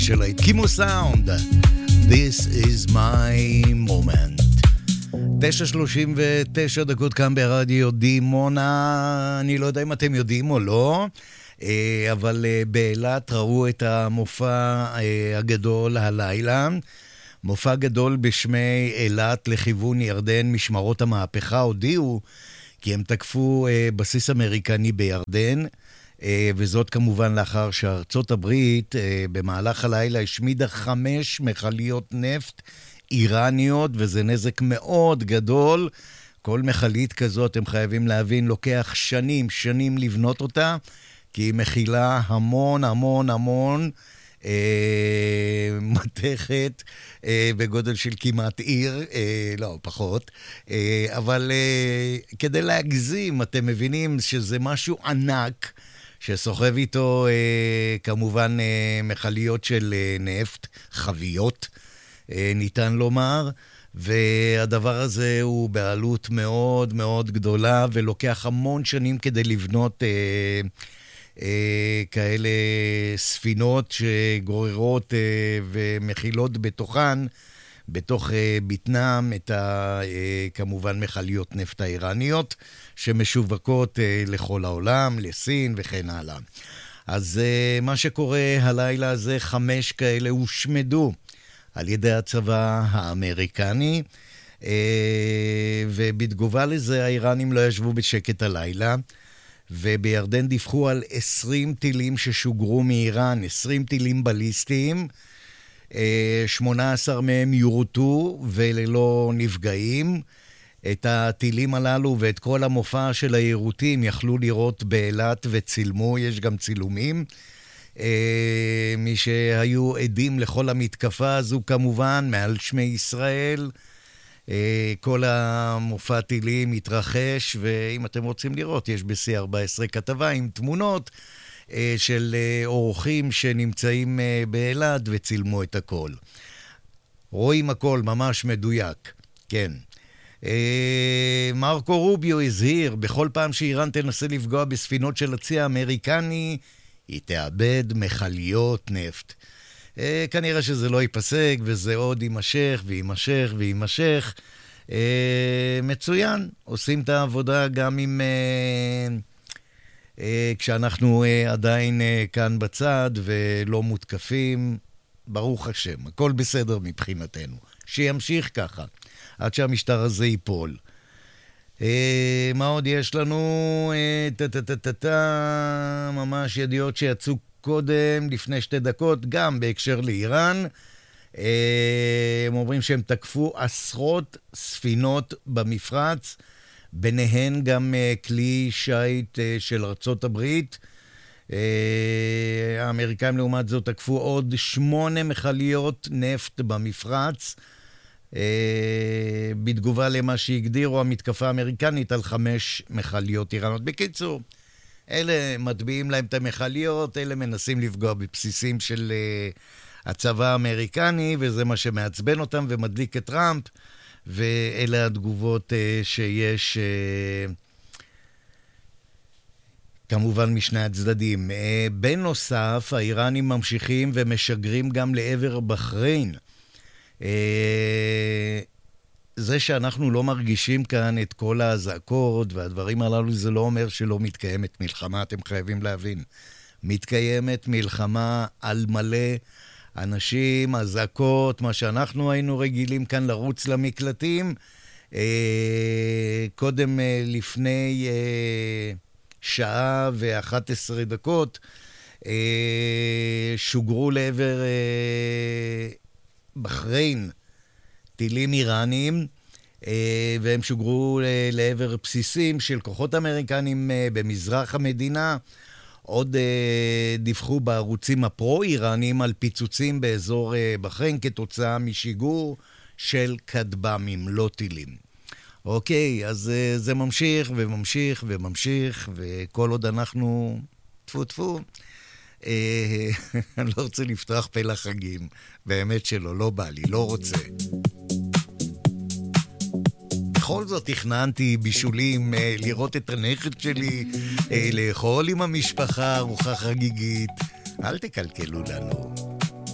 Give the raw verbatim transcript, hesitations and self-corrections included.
של התקימו סאונד. This is my moment. תשע שלושים ותשע דקות כאן ברדיו דימונה. אני לא יודע אם אתם יודעים או לא, אבל באילת ראו את המופע הגדול הלילה. מופע גדול בשמי אילת לכיוון ירדן. משמרות המהפכה הודיעו כי הם תקפו בסיס אמריקני בירדן, וזאת כמובן לאחר שארצות הברית במהלך הלילה השמידה חמש מכליות נפט איראניות, וזה נזק מאוד גדול. כל מכלית כזאת, הם חייבים להבין, לוקח שנים, שנים לבנות אותה, כי היא מכילה המון המון המון אה, מתכת אה, בגודל של כמעט עיר, אה, לא, פחות, אה, אבל אה, כדי להגזים, אתם מבינים שזה משהו ענק, שסוחב איתו אה, כמובן אה, מכליות של אה, נפט, חביות, אה, ניתן לומר, והדבר הזה הוא בעלות מאוד מאוד גדולה, ולוקח המון שנים כדי לבנות אה, אה, כאלה ספינות שגוררות אה, ומכילות בתוכן, בתוך אה, בטנם את ה, אה, כמובן מכליות נפט האיראניות, שמשווקות אה, לכל העולם, לסין וכן הלאה. אז אה, מה שקורה הלילה הזה, חמש כאלה הושמדו על ידי הצבא האמריקני, אה, ובתגובה לזה האיראנים לא ישבו בשקט הלילה, ובירדן דיווחו על עשרים טילים ששוגרו מאיראן, עשרים טילים בליסטיים, שמונה עשר מהם יורטו וללא נפגעים. את הטילים הללו ואת כל המופע של היירוטים יכלו לראות באילת וצילמו, יש גם צילומים. מי שהיו עדים לכל המתקפה הזו כמובן, מעל שמי ישראל, כל המופע טילים התרחש, ואם אתם רוצים לראות, יש ב-סי ארבע עשרה כתבה עם תמונות של אורחים שנמצאים באילת וצילמו את הכל. רואים הכל ממש מדויק, כן. מרקו רוביו הזהיר, בכל פעם שאיראן תנסה לפגוע בספינות של הצי האמריקני, היא תאבד מכליות נפט. כנראה שזה לא ייפסק, וזה עוד יימשך ויימשך ויימשך. מצוין, עושים את העבודה גם עם... כשאנחנו עדיין כאן בצד ולא מותקפים, ברוך השם, הכל בסדר מבחינתנו. שימשיך ככה, עד שהמשטר הזה ייפול. מה עוד יש לנו? טה-טה-טה-טה, ממש ידיעות שיצאו קודם, לפני שתי דקות, גם בהקשר לאיראן. הם אומרים שהם תקפו עשרות ספינות במפרץ, ביניהן גם כלי שייט של ארצות הברית. האמריקאים לעומת זאת תקפו עוד שמונה מכליות נפט במפרץ, בתגובה למה שהגדירו המתקפה האמריקנית על חמש מכליות איראניות. בקיצור, אלה מטביעים להם את המכליות, אלה מנסים לפגוע בבסיסים של הצבא האמריקני, וזה מה שמעצבן אותם ומדליק את טראמפ, ואלה התגובות שיש כמובן משני הצדדים. בנוסף, האיראנים ממשיכים ומשגרים גם לעבר בחריין. זה שאנחנו לא מרגישים כאן את כל הזעקות והדברים הללו, זה לא אומר שלא מתקיימת מלחמה, אתם חייבים להבין. מתקיימת מלחמה על מלא אנשים, הזעקות, מה שאנחנו היינו רגילים כאן לרוץ למקלטים. קודם לפני שעה ואחת עשרה דקות שוגרו לעבר בחריין טילים איראניים, והם שוגרו לעבר בסיסים של כוחות אמריקנים במזרח המדינה. עוד דיווחו בערוצים הפרו-איראנים על פיצוצים באזור בחריין כתוצאה משיגור של כטב"מים, לא טילים. אוקיי, אז זה ממשיך וממשיך וממשיך, וכל עוד אנחנו טפו טפו, אני לא רוצה לפתוח פה לחגים, באמת שלא, לא בא לי, לא רוצה. בכל זאת תכננתי בישולים, לראות את הנכד שלי, לאכול עם המשפחה, ארוחה חגיגית. אל תקלקלו לנו.